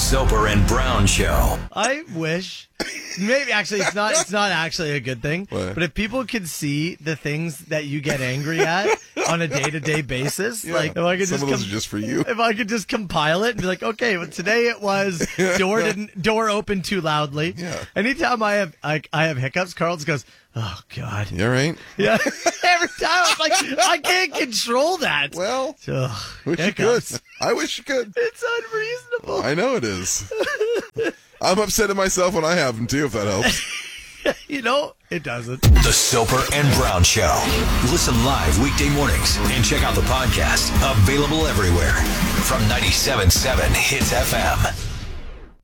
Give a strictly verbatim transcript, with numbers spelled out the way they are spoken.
Soper and Brown Show. I wish, maybe actually it's not. It's not actually a good thing. What? But if people could see the things that you get angry at on a day-to-day basis, Yeah. like if I could Some just of those com- are just for you. If I could just compile it and be like, okay, well today it was door didn't door opened too loudly. Yeah. Anytime I have I, I have hiccups, Carl just goes, oh God. You all right? Yeah. Every time I'm like, I can't control that. Well, Ugh, wish you hiccups. could. I wish you could. It's unreasonable. I know it is. I'm upset at myself when I have them, too, if that helps. You know, it doesn't. The Soper and Brown Show. Listen live weekday mornings and check out the podcast. Available everywhere from ninety-seven point seven Hits F M.